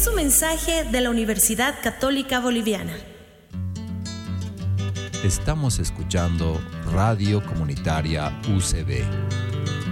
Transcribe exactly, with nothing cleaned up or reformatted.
un mensaje de la Universidad Católica Boliviana. Estamos escuchando Radio Comunitaria U C B.